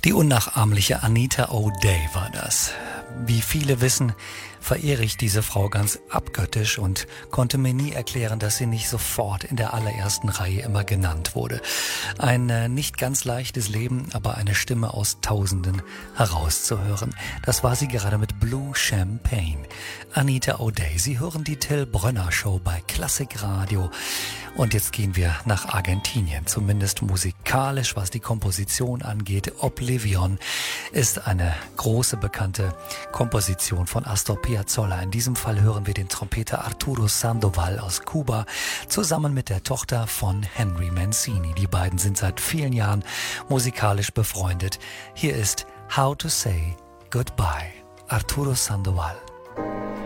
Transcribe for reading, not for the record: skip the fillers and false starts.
Die unnachahmliche Anita O'Day war das. Wie viele wissen, verehre ich diese Frau ganz abgöttisch und konnte mir nie erklären, dass sie nicht sofort in der allerersten Reihe immer genannt wurde. Ein nicht ganz leichtes Leben, aber eine Stimme aus Tausenden herauszuhören. Das war sie gerade mit Blue Champagne. Anita O'Day, Sie hören die Till Brönner Show bei Klassikradio. Und jetzt gehen wir nach Argentinien, zumindest musikalisch, was die Komposition angeht. Oblivion ist eine große bekannte Komposition von Astor Piazzolla. In diesem Fall hören wir den Trompeter Arturo Sandoval aus Kuba zusammen mit der Tochter von Henry Mancini. Die beiden sind seit vielen Jahren musikalisch befreundet. Hier ist How to Say Goodbye, Arturo Sandoval.